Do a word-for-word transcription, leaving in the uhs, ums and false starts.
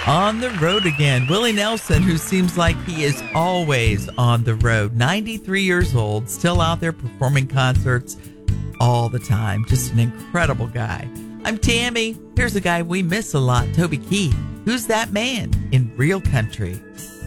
On the road again. Willie Nelson, who seems like he is always on the road. ninety-three years old, still out there performing concerts all the time. Just an incredible guy. I'm Tammy. Here's a guy we miss a lot, Toby Keith. Who's that man in real country?